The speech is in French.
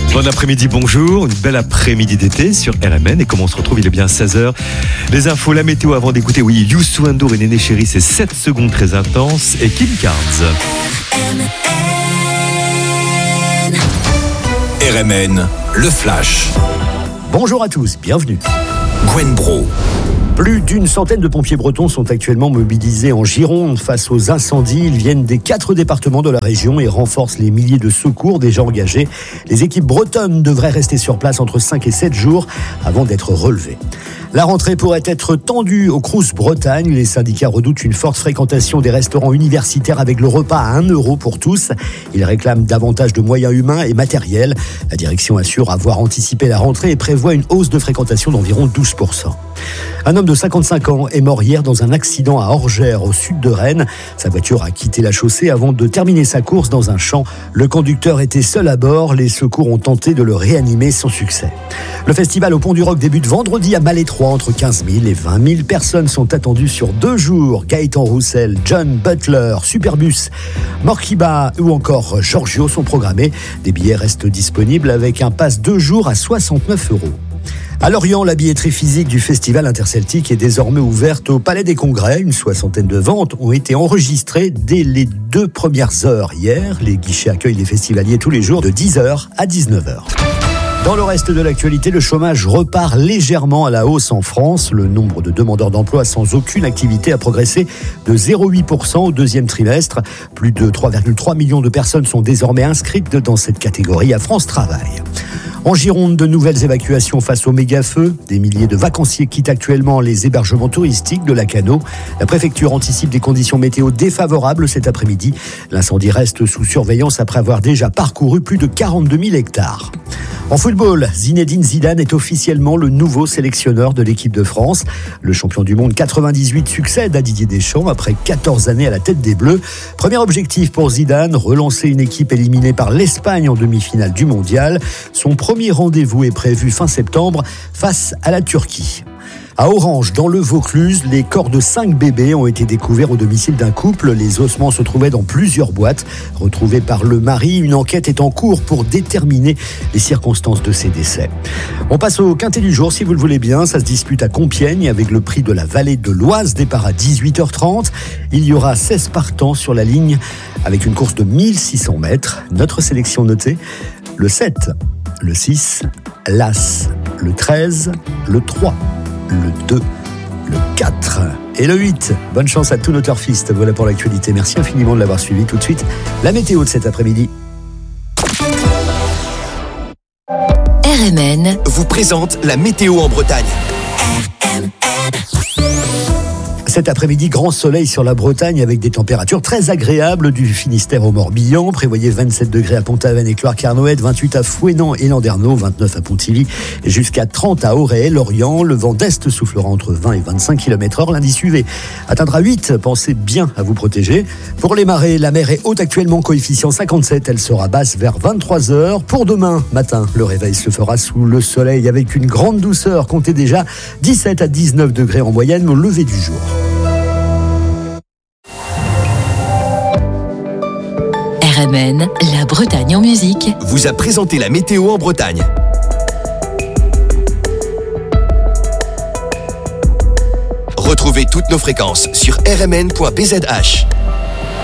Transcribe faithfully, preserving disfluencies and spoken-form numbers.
Bon après-midi, bonjour, une belle après-midi d'été sur R M N. Et comment on se retrouve, il est bien seize heures. Les infos, la météo avant d'écouter, oui, Youssou N'Dour et Néné Chéri, c'est sept secondes très intenses. Et Kim Carnes. R M N, le flash. Bonjour à tous, bienvenue. Gwen Bro. Plus d'une centaine de pompiers bretons sont actuellement mobilisés en Gironde face aux incendies. Ils viennent des quatre départements de la région et renforcent les milliers de secours déjà engagés. Les équipes bretonnes devraient rester sur place entre cinq et sept jours avant d'être relevées. La rentrée pourrait être tendue au Crous Bretagne. Les syndicats redoutent une forte fréquentation des restaurants universitaires avec le repas à un euro pour tous. Ils réclament davantage de moyens humains et matériels. La direction assure avoir anticipé la rentrée et prévoit une hausse de fréquentation d'environ douze pour cent. Un homme de cinquante-cinq ans est mort hier dans un accident à Orgères, au sud de Rennes. Sa voiture a quitté la chaussée avant de terminer sa course dans un champ. Le conducteur était seul à bord. Les secours ont tenté de le réanimer sans succès. Le festival au Pont du Roc débute vendredi à Malétroit. Entre quinze mille et vingt mille personnes sont attendues sur deux jours. Gaëtan Roussel, John Butler, Superbus, Morkiba ou encore Giorgio sont programmés. Des billets restent disponibles avec un pass deux jours à soixante-neuf euros. À Lorient, la billetterie physique du Festival Interceltique est désormais ouverte au Palais des Congrès. Une soixantaine de ventes ont été enregistrées dès les deux premières heures hier. Les guichets accueillent les festivaliers tous les jours de dix heures à dix-neuf heures. Dans le reste de l'actualité, le chômage repart légèrement à la hausse en France. Le nombre de demandeurs d'emploi sans aucune activité a progressé de zéro virgule huit pour cent au deuxième trimestre. Plus de trois virgule trois millions de personnes sont désormais inscrites dans cette catégorie à France Travail. En Gironde, de nouvelles évacuations face au méga-feu. Des milliers de vacanciers quittent actuellement les hébergements touristiques de Lacanau. La préfecture anticipe des conditions météo défavorables cet après-midi. L'incendie reste sous surveillance après avoir déjà parcouru plus de quarante-deux mille hectares. En football, Zinedine Zidane est officiellement le nouveau sélectionneur de l'équipe de France. Le champion du monde quatre-vingt-dix-huit succède à Didier Deschamps après quatorze années à la tête des Bleus. Premier objectif pour Zidane, relancer une équipe éliminée par l'Espagne en demi-finale du mondial. Son premier rendez-vous est prévu fin septembre face à la Turquie. À Orange, dans le Vaucluse, les corps de cinq bébés ont été découverts au domicile d'un couple. Les ossements se trouvaient dans plusieurs boîtes. Retrouvés par le mari, une enquête est en cours pour déterminer les circonstances de ces décès. On passe au quintet du jour, si vous le voulez bien. Ça se dispute à Compiègne avec le prix de la vallée de l'Oise. Départ à dix-huit heures trente. Il y aura seize partants sur la ligne avec une course de mille six cents mètres. Notre sélection notée, le sept, le six, l'As, le treize, le trois. Le deux, le quatre et le huit. Bonne chance à tous nos turfistes. Voilà pour l'actualité. Merci infiniment de l'avoir suivi. Tout de suite, la météo de cet après-midi. R M N vous présente la météo en Bretagne. Cet après-midi, grand soleil sur la Bretagne avec des températures très agréables du Finistère au Morbihan. Prévoyez vingt-sept degrés à Pont-Aven et Cloire-Carnoët, vingt-huit à Fouesnant et Landerneau, vingt-neuf à Pontivy, jusqu'à trente à Auray et Lorient. Le vent d'est soufflera entre vingt et vingt-cinq kilomètres heure. Lundi suivi atteindra huit. Pensez bien à vous protéger. Pour les marées, la mer est haute actuellement, coefficient cinquante-sept. Elle sera basse vers vingt-trois heures. Pour demain matin, le réveil se fera sous le soleil avec une grande douceur. Comptez déjà dix-sept à dix-neuf degrés en moyenne au lever du jour. R M N, la Bretagne en musique, vous a présenté la météo en Bretagne. Retrouvez toutes nos fréquences sur r m n point b z h.